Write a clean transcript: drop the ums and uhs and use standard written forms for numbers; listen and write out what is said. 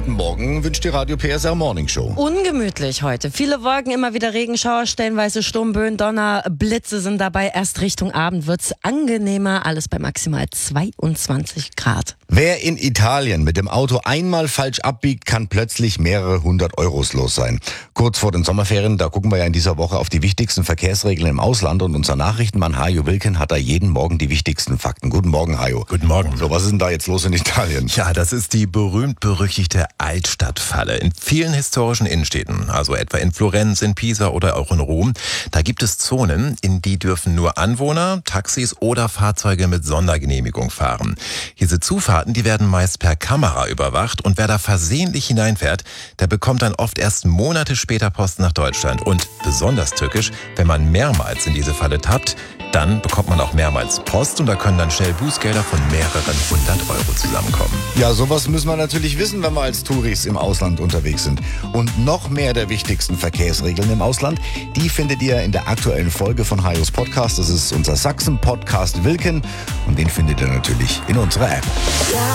guten Morgen wünscht die Radio PSR Morning Show. Ungemütlich heute. Viele Wolken, immer wieder Regenschauer, stellenweise Sturmböen, Donner, Blitze sind dabei. Erst Richtung Abend wird's angenehmer. Alles bei maximal 22 Grad. Wer in Italien mit dem Auto einmal falsch abbiegt, kann plötzlich mehrere 100 Euros los sein. Kurz vor den Sommerferien, da gucken wir ja in dieser Woche auf die wichtigsten Verkehrsregeln im Ausland und unser Nachrichtenmann Hajo Wilken hat da jeden Morgen die wichtigsten Fakten. Guten Morgen, Hajo. Guten Morgen. So, was ist denn da jetzt los in Italien? Ja, das ist die berühmt-berüchtigte Altstadtfalle. In vielen historischen Innenstädten, also etwa in Florenz, in Pisa oder auch in Rom, da gibt es Zonen, in die dürfen nur Anwohner, Taxis oder Fahrzeuge mit Sondergenehmigung fahren. Diese Zufahrten, die werden meist per Kamera überwacht und wer da versehentlich hineinfährt, der bekommt dann oft erst Monate später Post nach Deutschland. Und besonders tückisch, wenn man mehrmals in diese Falle tappt, dann bekommt man auch mehrmals Post und da können dann schnell Bußgelder von mehreren 100 Euro zusammenkommen. Ja, sowas müssen wir natürlich wissen, wenn wir als Touris im Ausland unterwegs sind. Und noch mehr der wichtigsten Verkehrsregeln im Ausland, die findet ihr in der aktuellen Folge von Hajos Podcast. Das ist unser Sachsen-Podcast Wilken und den findet ihr natürlich in unserer App.